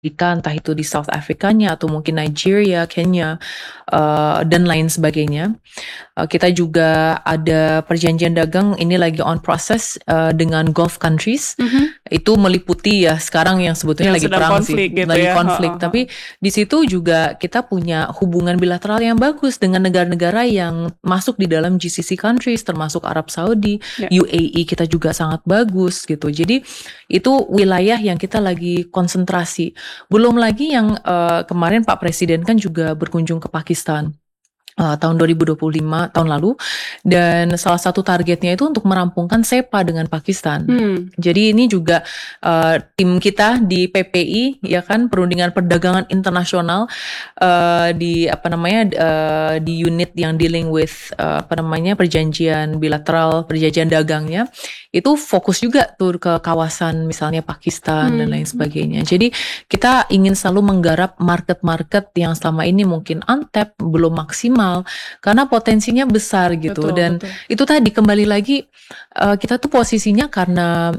entah itu di South Afrikanya atau mungkin Nigeria, Kenya, dan lain sebagainya. Kita juga ada perjanjian dagang ini lagi on process dengan Gulf countries. Itu meliputi ya sekarang yang sebetulnya Yang lagi sedang perang konflik sih, gitu lagi ya. konflik. Tapi di situ juga kita punya hubungan bilateral yang bagus dengan negara-negara yang masuk di dalam GCC countries, termasuk Arab Saudi, Ya. UAE kita juga sangat bagus gitu. Jadi itu wilayah yang kita lagi konsentrasi. Belum lagi yang kemarin Pak Presiden kan juga berkunjung ke Pakistan tahun 2025 tahun lalu, dan salah satu targetnya itu untuk merampungkan SEPA dengan Pakistan. Jadi ini juga tim kita di PPI ya kan, Perundingan Perdagangan Internasional, di di unit yang dealing with perjanjian bilateral, perjanjian dagangnya, itu fokus juga tuh ke kawasan misalnya Pakistan dan lain sebagainya. Jadi kita ingin selalu menggarap market-market yang selama ini mungkin untapped, belum maksimal, karena potensinya besar gitu. Dan itu tadi kembali lagi kita tuh posisinya karena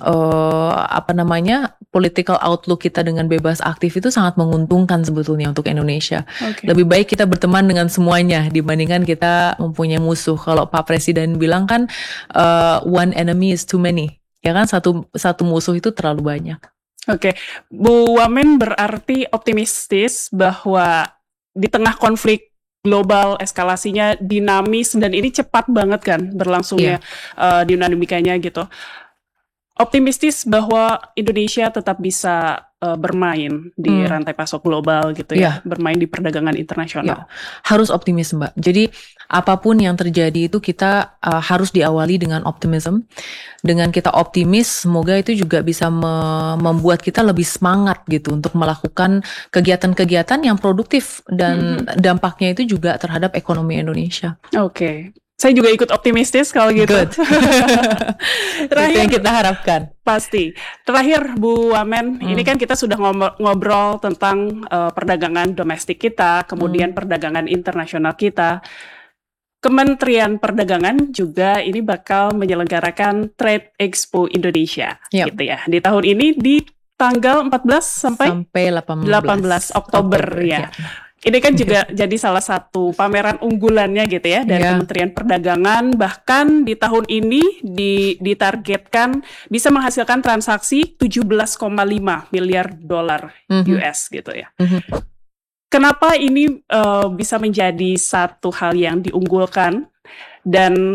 political outlook kita dengan bebas aktif itu sangat menguntungkan sebetulnya untuk Indonesia. Lebih baik kita berteman dengan semuanya dibandingkan kita mempunyai musuh. Kalau Pak Presiden bilang kan one enemy is too many, ya kan, satu musuh itu terlalu banyak. Oke, Bu Wamen berarti optimistis bahwa di tengah konflik global eskalasinya dinamis dan ini cepat banget kan berlangsungnya dinamikanya gitu. Optimistis bahwa Indonesia tetap bisa bermain di rantai pasok global gitu ya, bermain di perdagangan internasional. Harus optimis Mbak. Jadi apapun yang terjadi itu kita harus diawali dengan optimism. Dengan kita optimis, semoga itu juga bisa membuat kita lebih semangat gitu untuk melakukan kegiatan-kegiatan yang produktif dan dampaknya itu juga terhadap ekonomi Indonesia. Oke. Saya juga ikut optimistis kalau gitu. Good. Terakhir, itu yang kita harapkan. Pasti. Terakhir Bu Wamen, ini kan kita sudah ngobrol tentang perdagangan domestik kita, kemudian perdagangan internasional kita. Kementerian Perdagangan juga ini bakal menyelenggarakan Trade Expo Indonesia gitu ya. Di tahun ini di tanggal 14 sampai 18 Oktober ya. Ini kan juga jadi salah satu pameran unggulannya gitu ya dari Kementerian Perdagangan. Bahkan di tahun ini ditargetkan bisa menghasilkan transaksi 17,5 miliar dolar US gitu ya. Kenapa ini bisa menjadi satu hal yang diunggulkan dan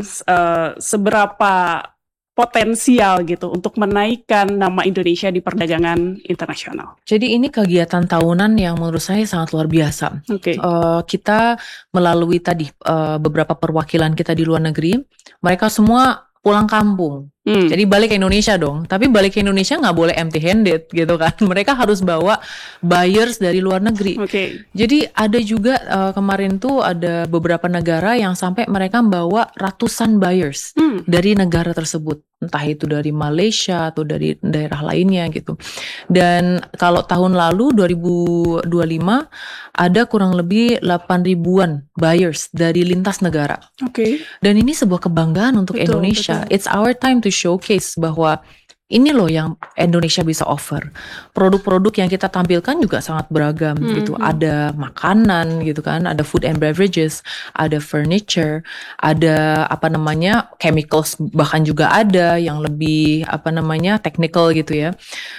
seberapa potensial gitu untuk menaikkan nama Indonesia di perdagangan internasional? Jadi ini kegiatan tahunan yang menurut saya sangat luar biasa. Kita melalui tadi beberapa perwakilan kita di luar negeri, mereka semua pulang kampung. Jadi balik ke Indonesia dong. Tapi balik ke Indonesia nggak boleh empty handed gitu kan. Mereka harus bawa buyers dari luar negeri. Jadi ada juga kemarin tuh ada beberapa negara yang sampai mereka membawa ratusan buyers dari negara tersebut. Entah itu dari Malaysia atau dari daerah lainnya gitu. Dan kalau tahun lalu 2025 ada kurang lebih 8.000-an buyers dari lintas negara. Dan ini sebuah kebanggaan untuk Indonesia. It's our time to showcase bahwa ini loh yang Indonesia bisa offer. Produk-produk yang kita tampilkan juga sangat beragam gitu. Ada makanan gitu kan, ada food and beverages, ada furniture, ada chemicals, bahkan juga ada yang lebih technical gitu ya.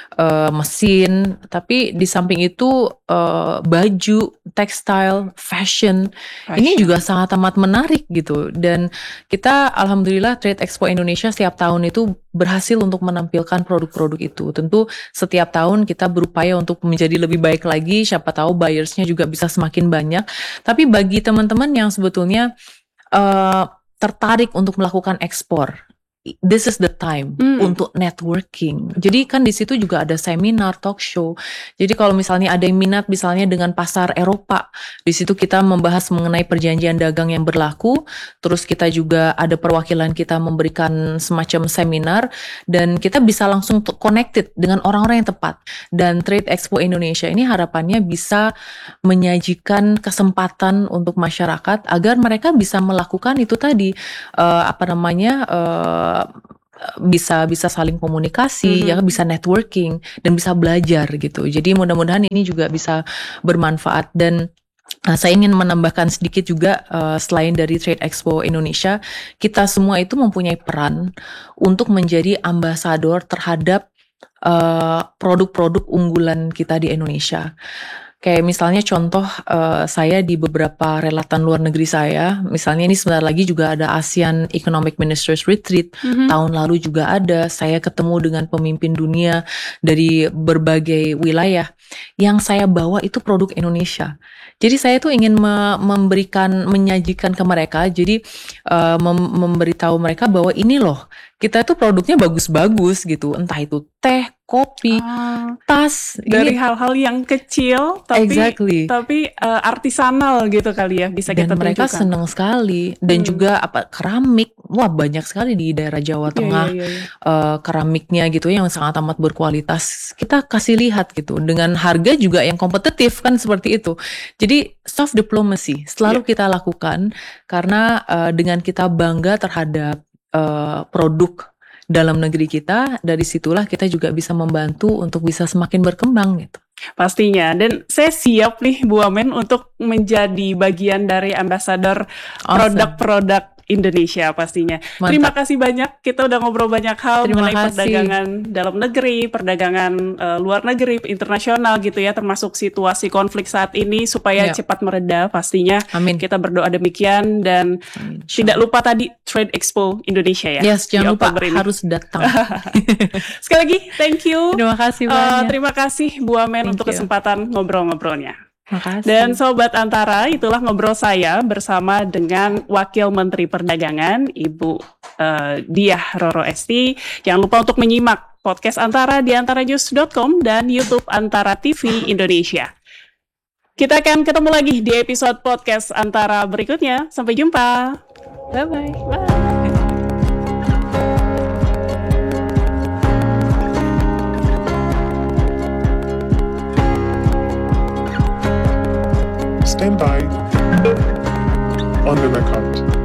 Mesin, tapi di samping itu baju, tekstil, fashion, ini juga sangat amat menarik gitu. Dan kita alhamdulillah Trade Expo Indonesia setiap tahun itu berhasil untuk menampilkan produk-produk itu. Tentu setiap tahun kita berupaya untuk menjadi lebih baik lagi, siapa tahu buyersnya juga bisa semakin banyak. Tapi bagi teman-teman yang sebetulnya tertarik untuk melakukan ekspor, this is the time untuk networking. Jadi kan di situ juga ada seminar, talk show. Jadi kalau misalnya ada yang minat misalnya dengan pasar Eropa, di situ kita membahas mengenai perjanjian dagang yang berlaku. Terus kita juga ada perwakilan kita memberikan semacam seminar dan kita bisa langsung connected dengan orang-orang yang tepat. Dan Trade Expo Indonesia ini harapannya bisa menyajikan kesempatan untuk masyarakat agar mereka bisa melakukan itu tadi bisa saling komunikasi, ya bisa networking dan bisa belajar gitu. Jadi mudah-mudahan ini juga bisa bermanfaat. Dan saya ingin menambahkan sedikit juga, selain dari Trade Expo Indonesia, kita semua itu mempunyai peran untuk menjadi ambasador terhadap produk-produk unggulan kita di Indonesia. Kayak misalnya contoh, saya di beberapa relatan luar negeri saya, misalnya ini sebentar lagi juga ada ASEAN Economic Ministers Retreat, tahun lalu juga ada, saya ketemu dengan pemimpin dunia dari berbagai wilayah, yang saya bawa itu produk Indonesia. Jadi saya tuh ingin menyajikan ke mereka, jadi memberitahu mereka bahwa ini loh, kita tuh produknya bagus-bagus gitu, entah itu teh, kopi, tas, dari hal-hal yang kecil tapi artisanal gitu kali ya, bisa kita tunjukkan. Dan mereka senang sekali. Dan juga keramik, wah banyak sekali di daerah Jawa Tengah keramiknya gitu yang sangat amat berkualitas. Kita kasih lihat gitu, dengan harga juga yang kompetitif kan, seperti itu. Jadi soft diplomacy selalu kita lakukan, karena dengan kita bangga terhadap produk dalam negeri kita, dari situlah kita juga bisa membantu untuk bisa semakin berkembang gitu. Pastinya, dan saya siap nih Bu Wamen untuk menjadi bagian dari ambasador produk-produk Indonesia pastinya. Mantap. Terima kasih banyak, kita udah ngobrol banyak hal mengenai perdagangan dalam negeri, perdagangan luar negeri, internasional gitu ya, termasuk situasi konflik saat ini supaya cepat mereda pastinya. Amin. Kita berdoa demikian, dan tidak lupa tadi Trade Expo Indonesia ya. Yes, jangan lupa harus datang. Sekali lagi, thank you. Terima kasih banyak. Terima kasih Bu Wamen untuk kesempatan ngobrol-ngobrolnya. Makasih. Dan Sobat Antara, itulah ngobrol saya bersama dengan Wakil Menteri Perdagangan, Ibu Diah Roro Esti. Jangan lupa untuk menyimak podcast Antara di antaranews.com dan YouTube Antara TV Indonesia. Kita akan ketemu lagi di episode podcast Antara berikutnya. Sampai jumpa. Bye-bye. Bye. Stand by on the record.